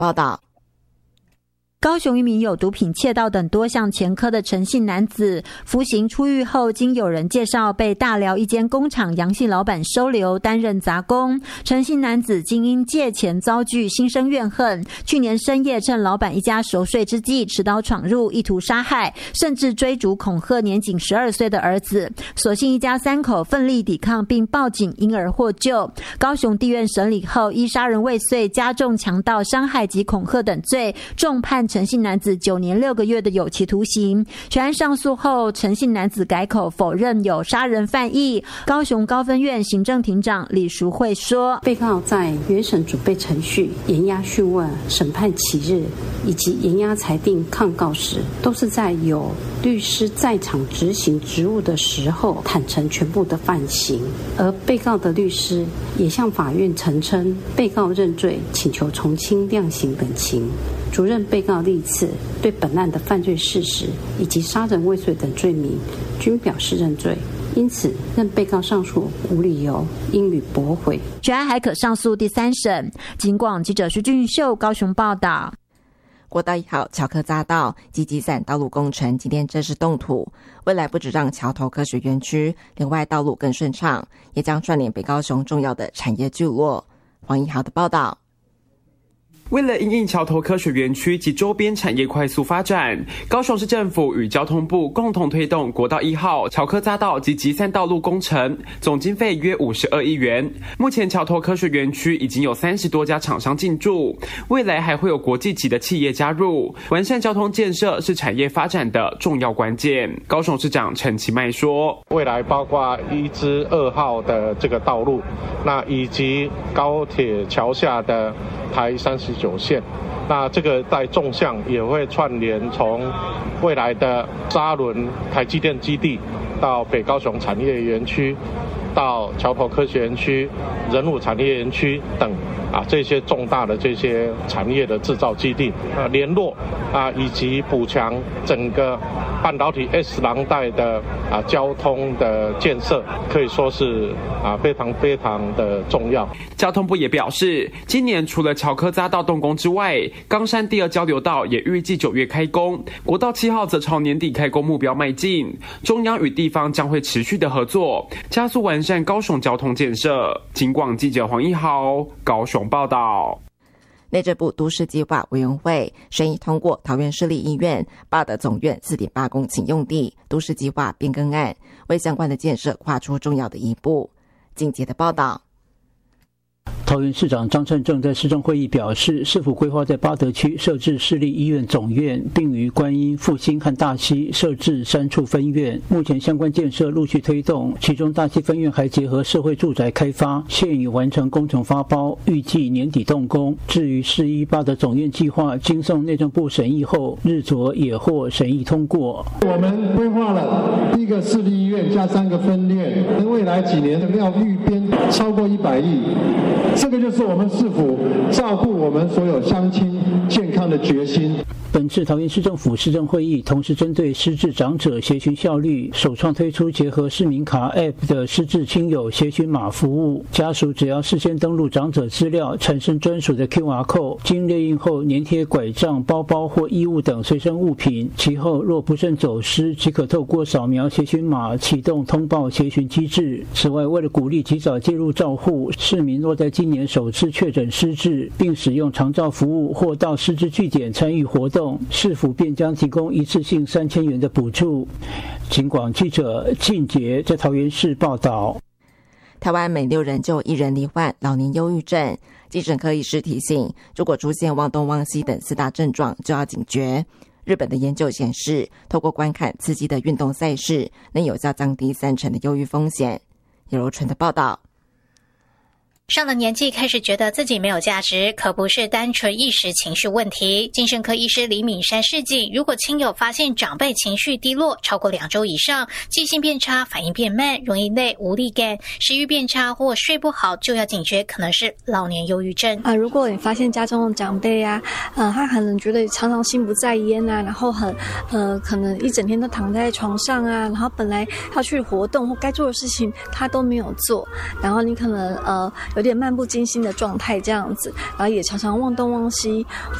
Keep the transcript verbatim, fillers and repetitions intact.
报道。 高雄一名有毒品窃盗等多项前科的陈姓男子，服刑出狱后，经有人介绍被大寮一间工厂杨姓老板收留担任杂工。陈姓男子经因借钱遭拒，心生怨恨，去年深夜趁老板一家熟睡之际，持刀闯入，意图杀害，甚至追逐恐吓年仅十二岁的儿子。所幸一家三口奋力抵抗并报警，因而获救。高雄地院审理后，依杀人未遂、加重强盗、伤害及恐吓等罪，重判陈姓男子九年六个月的有期徒刑。全案上诉后，陈姓男子改口否认有杀人犯意。高雄高分院行政庭长李淑慧说， 被告在原审准备程序、延押讯问、审判期日以及延押裁定抗告时，都是在有律师在场执行职务的时候坦诚全部的犯行，而被告的律师也向法院陈称被告认罪，请求从轻量刑等情。主任被告历次对本案的犯罪事实以及杀人未遂等罪名均表示认罪，因此认被告上诉无理由，应予驳回。 全案还可上诉第三审。警广记者徐俊秀高雄报道。 国道一号桥科匝道及集散道路工程今天正式动土，未来不只让桥头科学园区连外道路更顺畅，也将串联北高雄重要的产业聚落。黄一豪的报道。 为了因应桥头科学园区及周边产业快速发展，高雄市政府与交通部共同推动国道一号桥科匝道及集散道路工程，总经费约五十二亿元。目前桥头科学园区已经有三十多家厂商进驻，未来还会有国际级的企业加入。完善交通建设是产业发展的重要关键。高雄市长陈其迈说， 未来包括一至二号的这个道路，那以及高铁桥下的台三十九线，那这个在纵向也会串联从未来的沙仑台积电基地到北高雄产业园区，到桥头科学园区、仁武产业园区等啊这些重大的这些产业的制造基地啊联络啊以及补强整个半导体 S 廊带的啊交通的建设，可以说是啊非常非常的重要。 交通部也表示，今年除了桥科匝道动工之外，冈山第二交流道也预计九月开工，国道七号则朝年底开工目标迈进。中央与地方将会持续的合作，加速完善高雄交通建设。警广记者黄一豪高雄报道。 内政部都市计划委员会审议通过桃园市立医院八德总院 四点八公顷用地都市计划变更案，为相关的建设跨出重要的一步。紧接的报道。 桃园市长张善政在市政会议表示，市府规划在八德区设置市立医院总院，并于观音、复兴和大溪设置三处分院。目前相关建设陆续推动，其中大溪分院还结合社会住宅开发，现已完成工程发包，预计年底动工。至于市医八德总院计划，经送内政部审议后，日昨也获审议通过。 我们规划了一个市立医院加三个分院，未来几年要预编超过一百亿。这个就是我们市府照顾我们所有乡亲健康的决心。 本次桃园市政府市政会议同时针对失智长者协询效率，首创推出结合市民卡 App 的失智亲友协询码服务。家属只要事先登录长者资料，产生专属的 Q R code， 经列印后粘贴拐杖、包包或衣物等随身物品，其后若不慎走失，即可透过扫描协询码启动通报协询机制。此外，为了鼓励及早介入照护，市民若在今年首次确诊失智，并使用长照服务或到失智据点参与活动，市府便将提供一次性三千元的补助。警广记者靳杰在桃园市报道。 台湾每六人就一人罹患老年忧郁症，精神科医师提醒，如果出现忘东忘西等四大症状，就要警觉。日本的研究显示，透过观看刺激的运动赛事，能有效降低三成的忧郁风险。叶柔纯的报道。 上了年纪开始觉得自己没有价值，可不是单纯一时情绪问题。精神科医师李敏山示警，如果亲友发现长辈情绪低落超过两周以上，记性变差、反应变慢、容易累、无力感、食欲变差或睡不好，就要警觉可能是老年忧郁症。 啊、呃，如果你发现家中的长辈啊，呃，他可能觉得常常心不在焉啊，然后很呃，可能一整天都躺在床上啊，然后本来要去活动或该做的事情他都没有做，然后你可能呃有有点漫不经心的状态这样子，然后也常常忘东忘西，